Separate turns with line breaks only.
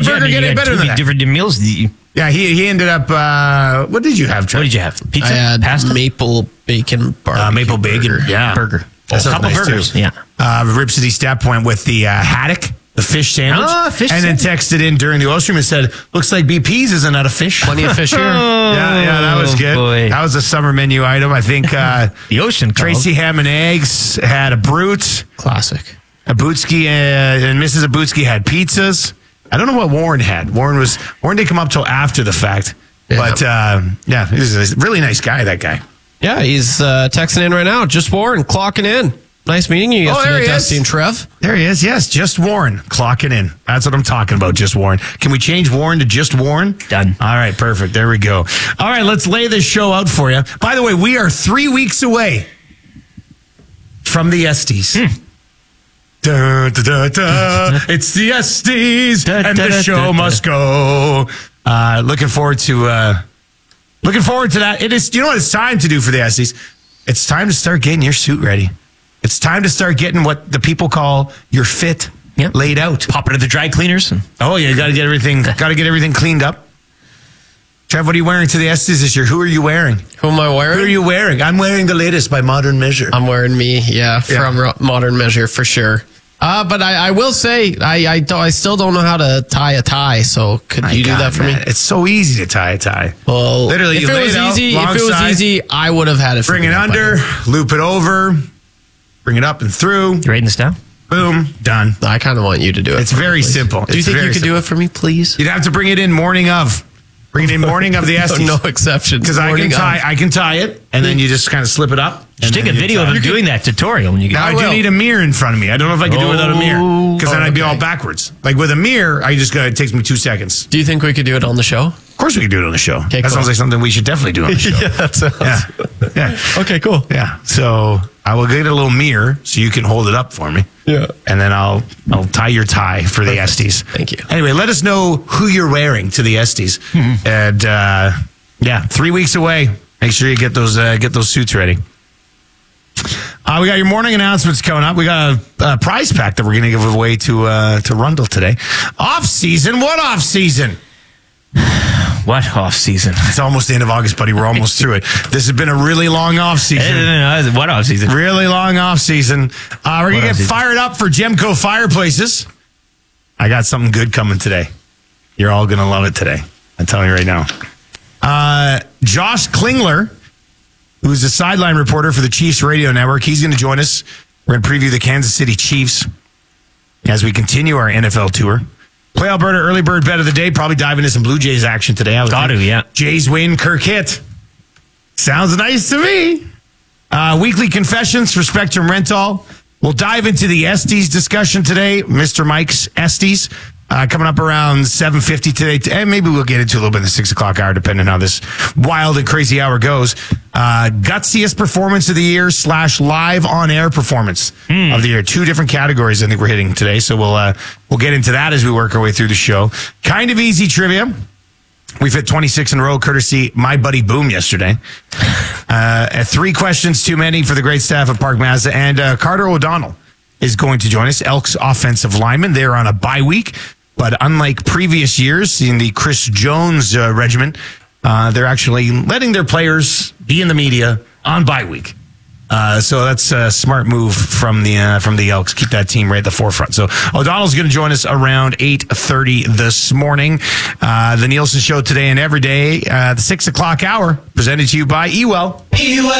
burger get any better than that?
Different meals.
Yeah, he ended up. What did you have, Trevor?
What did you have? Pizza?
I had
pasta?
maple bacon barbecue.
Maple bacon,
burger.
yeah.
Burger.
That sounds
couple
nice,
burgers.
too.
Yeah.
Rip City Step went with the haddock, the fish sandwich.
Fish
and
sandwich.
then texted in during the oil stream and said, looks like BP's isn't out of fish.
Plenty of fish here.
Yeah, that was good.
Boy.
That was a summer menu item. I think
The ocean called.
Tracy Ham and Eggs had a brute.
Classic.
Abutsky and Mrs. Abutsky had pizzas. I don't know what Warren had. Warren didn't come up till after the fact.
Yeah.
But he was a really nice guy, that guy.
Yeah, he's texting in right now. Just Warren, clocking in. Nice meeting you
there
yesterday,
he is.
Dusty and Trev.
There he is. Yes, just Warren clocking in. That's what I'm talking about, just Warren. Can we change Warren to just Warren?
Done.
All right, perfect. There we go. All right, let's lay this show out for you. By the way, we are 3 weeks away from the Estes. Da, da, da, da. It's the Estes, and the show must go. Looking forward to that. It is. You know what it's time to do for the Estes? It's time to start getting your suit ready. It's time to start getting what the people call your fit laid out.
Pop it to the dry cleaners.
Oh yeah, got to get everything cleaned up. Trev, what are you wearing to the Estes this year? Who are you wearing?
Who am I wearing?
Who are you wearing? I'm wearing the latest by Modern Measure.
I'm wearing me, from Modern Measure for sure. But I will say, I still don't know how to tie a tie. So could you do that for me?
It's so easy to tie a tie.
Well,
literally,
if
you
it
lay
was
it out,
easy,
long side,
I would have had it.
bring it under, loop it over, bring it up and through.
You writing this down?
Boom, done.
I kind of want you to do it.
It's very simple.
Do you think you could do it for me, please?
You'd have to bring it in morning of. Bring it in morning of the Estes.
No exceptions.
Because I can tie it, and then you just kind of slip it up.
Just take a video of him doing that tutorial when you get.
Now, I do need a mirror in front of me. I don't know if I can do it without a mirror. Because then I'd be all backwards. Like with a mirror, it takes me 2 seconds.
Do you think we could do it on the show?
Of course we could do it on the show.
Okay,
that
cool.
sounds like something we should definitely do on the show.
That sounds.
Yeah.
Okay, cool.
Yeah. So I will get a little mirror so you can hold it up for me.
Yeah.
And then I'll tie your tie for the Estes.
Thank you.
Anyway, let us know who you're wearing to the Estes. And 3 weeks away. Make sure you get those suits ready. We got your morning announcements coming up. We got a prize pack that we're going to give away to Rundle today. Off season? What off season?
What off season?
It's almost the end of August, buddy. We're almost through it. This has been a really long off season.
What off season?
Really long off season. We're going to get fired up for Gemco Fireplaces. I got something good coming today. You're all going to love it today. I'm telling you right now. Josh Klingler, who's a sideline reporter for the Chiefs Radio Network, he's going to join us. We're going to preview the Kansas City Chiefs as we continue our NFL tour. Play Alberta early bird bet of the day. Probably dive into some Blue Jays action today. Jays win, Kirk hit. Sounds nice to me. Weekly confessions for Spectrum Rental. We'll dive into the Estes discussion today. Mr. Mike's Estes coming up around 7:50 today. And maybe we'll get into a little bit in the 6 o'clock hour, depending on how this wild and crazy hour goes. Gutsiest performance of the year / live on air performance of the year. 2 different categories I think we're hitting today. So we'll get into that as we work our way through the show. Kind of easy trivia. We've hit 26 in a row, courtesy my buddy Boom yesterday. 3 questions too many for the great staff at Park Mazda. And Carter O'Donnell is going to join us, Elks offensive lineman. They're on a bye week, but unlike previous years in the Chris Jones regiment, they're actually letting their players be in the media on bye week. So that's a smart move from the Elks. Keep that team right at the forefront. So O'Donnell's going to join us around 8:30 this morning. The Nielsen Show today and every day, the 6 o'clock hour, presented to you by Ewell.